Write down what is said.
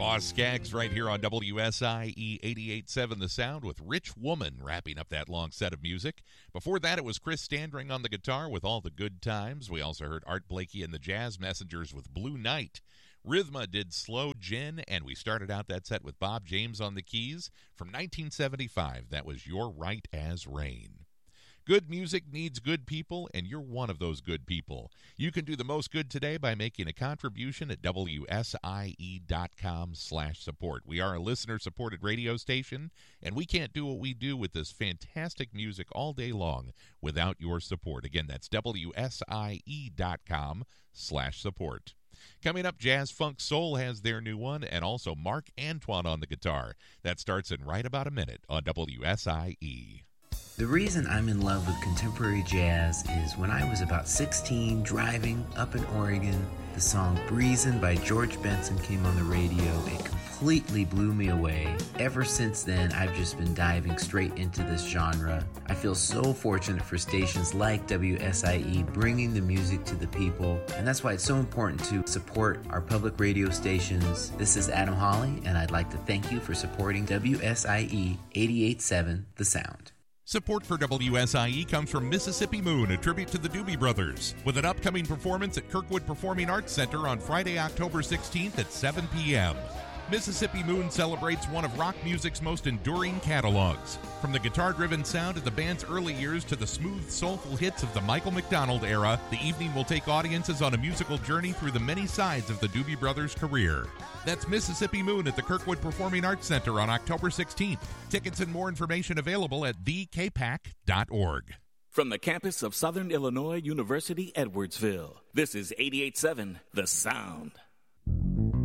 Boss Skaggs right here on WSIE 88.7 The Sound with Rich Woman wrapping up that long set of music. Before that, it was Chris Standring on the guitar with All the Good Times. We also heard Art Blakey and the Jazz Messengers with Blue Night. Rhythma did Slow Gin, and we started out that set with Bob James on the keys. From 1975, that was You're Right as Rain. Good music needs good people, and you're one of those good people. You can do the most good today by making a contribution at WSIE.com/support. We are a listener-supported radio station, and we can't do what we do with this fantastic music all day long without your support. Again, that's WSIE.com/support. Coming up, Jazz Funk Soul has their new one, and also Mark Antoine on the guitar. That starts in right about a minute on WSIE. The reason I'm in love with contemporary jazz is when I was about 16, driving up in Oregon, the song Breezin' by George Benson came on the radio. It completely blew me away. Ever since then, I've just been diving straight into this genre. I feel so fortunate for stations like WSIE bringing the music to the people, and that's why it's so important to support our public radio stations. This is Adam Hawley, and I'd like to thank you for supporting WSIE 88.7 The Sound. Support for WSIE comes from Mississippi Moon, a tribute to the Doobie Brothers, with an upcoming performance at Kirkwood Performing Arts Center on Friday, October 16th at 7 p.m. Mississippi Moon celebrates one of rock music's most enduring catalogs. From the guitar-driven sound of the band's early years to the smooth, soulful hits of the Michael McDonald era, the evening will take audiences on a musical journey through the many sides of the Doobie Brothers' career. That's Mississippi Moon at the Kirkwood Performing Arts Center on October 16th. Tickets and more information available at thekpac.org. From the campus of Southern Illinois University, Edwardsville, this is 88.7 The Sound.